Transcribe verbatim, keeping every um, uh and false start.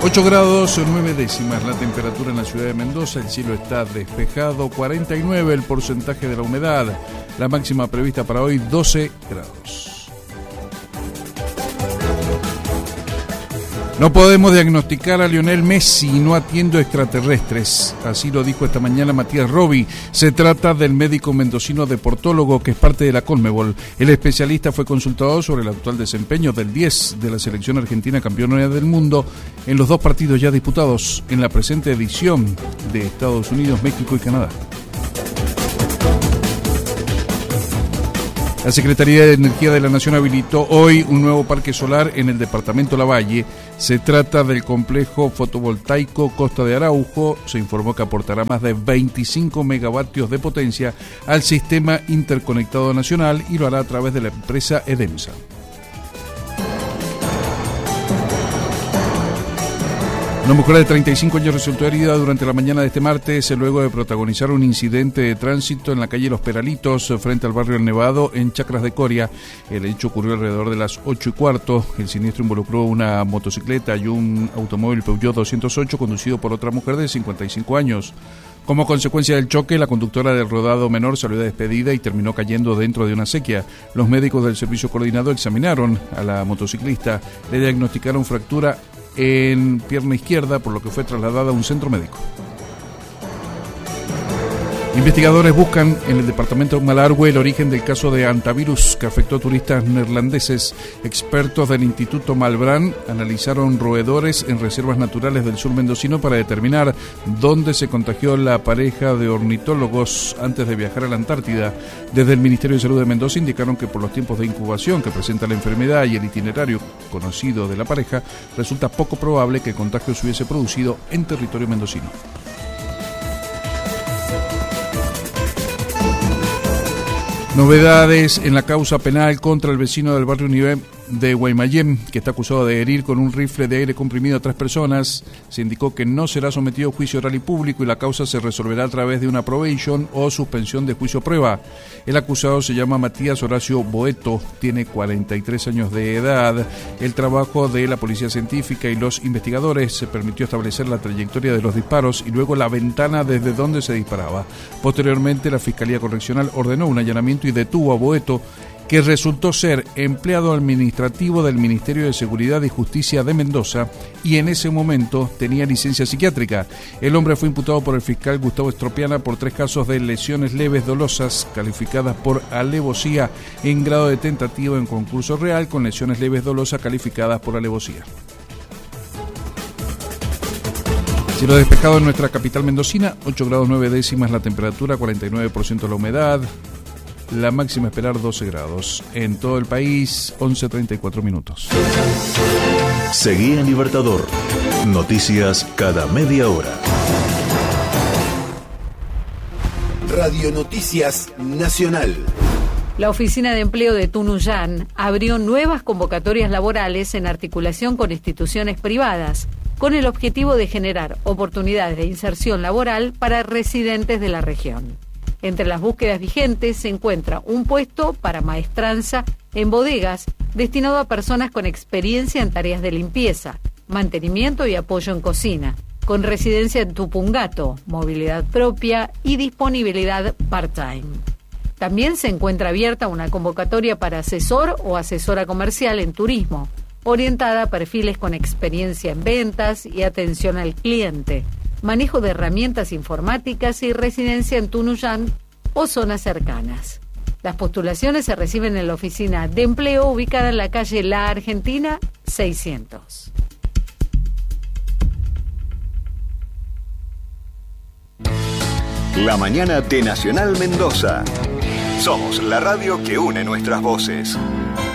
ocho grados nueve décimas la temperatura en la ciudad de Mendoza, el cielo está despejado, cuarenta y nueve el porcentaje de la humedad, la máxima prevista para hoy doce grados. No podemos diagnosticar a Lionel Messi, no atiendo extraterrestres. Así lo dijo esta mañana Matías Robi. Se trata del médico mendocino deportólogo que es parte de la Conmebol. El especialista fue consultado sobre el actual desempeño del diez de la selección argentina campeona del mundo en los dos partidos ya disputados en la presente edición de Estados Unidos, México y Canadá. La Secretaría de Energía de la Nación habilitó hoy un nuevo parque solar en el departamento Lavalle. Se trata del complejo fotovoltaico Costa de Araujo. Se informó que aportará más de veinticinco megavatios de potencia al sistema interconectado nacional y lo hará a través de la empresa Edemsa. Una mujer de treinta y cinco años resultó herida durante la mañana de este martes luego de protagonizar un incidente de tránsito en la calle Los Peralitos frente al barrio El Nevado en Chacras de Coria. El hecho ocurrió alrededor de las ocho y cuarto. El siniestro involucró una motocicleta y un automóvil Peugeot doscientos ocho conducido por otra mujer de cincuenta y cinco años. Como consecuencia del choque, la conductora del rodado menor salió despedida y terminó cayendo dentro de una acequia. Los médicos del servicio coordinado examinaron a la motociclista, le diagnosticaron fractura en pierna izquierda, por lo que fue trasladada a un centro médico. Investigadores buscan en el departamento de Malargüe el origen del caso de hantavirus que afectó a turistas neerlandeses. Expertos del Instituto Malbrán analizaron roedores en reservas naturales del sur mendocino para determinar dónde se contagió la pareja de ornitólogos antes de viajar a la Antártida. Desde el Ministerio de Salud de Mendoza indicaron que por los tiempos de incubación que presenta la enfermedad y el itinerario conocido de la pareja, resulta poco probable que el contagio se hubiese producido en territorio mendocino. Novedades en la causa penal contra el vecino del barrio Univé de Guaymallén, que está acusado de herir con un rifle de aire comprimido a tres personas. Se indicó que no será sometido a juicio oral y público y la causa se resolverá a través de una probation o suspensión de juicio prueba. El acusado se llama Matías Horacio Boeto, tiene cuarenta y tres años de edad. El trabajo de la policía científica y los investigadores se permitió establecer la trayectoria de los disparos y luego la ventana desde donde se disparaba. Posteriormente, la Fiscalía Correccional ordenó un allanamiento y detuvo a Boeto, que resultó ser empleado administrativo del Ministerio de Seguridad y Justicia de Mendoza y en ese momento tenía licencia psiquiátrica. El hombre fue imputado por el fiscal Gustavo Estropiana por tres casos de lesiones leves dolosas calificadas por alevosía en grado de tentativa en concurso real con lesiones leves dolosas calificadas por alevosía. Cielo despejado en nuestra capital mendocina, ocho grados nueve décimas la temperatura, cuarenta y nueve por ciento la humedad. La máxima esperar doce grados. En todo el país, once treinta y cuatro minutos. Seguí en Libertador. Noticias cada media hora. Radio Noticias Nacional. La Oficina de Empleo de Tunuyán abrió nuevas convocatorias laborales en articulación con instituciones privadas, con el objetivo de generar oportunidades de inserción laboral para residentes de la región. Entre las búsquedas vigentes se encuentra un puesto para maestranza en bodegas destinado a personas con experiencia en tareas de limpieza, mantenimiento y apoyo en cocina, con residencia en Tupungato, movilidad propia y disponibilidad part-time. También se encuentra abierta una convocatoria para asesor o asesora comercial en turismo, orientada a perfiles con experiencia en ventas y atención al cliente, manejo de herramientas informáticas y residencia en Tunuyán o zonas cercanas. Las postulaciones se reciben en la oficina de empleo ubicada en la calle La Argentina seiscientos. La mañana de Nacional Mendoza. Somos la radio que une nuestras voces.